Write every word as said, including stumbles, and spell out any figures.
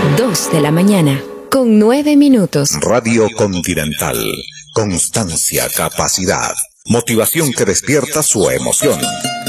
Dos de la mañana, con nueve minutos. Radio Continental. Constancia, capacidad, motivación que despierta su emoción.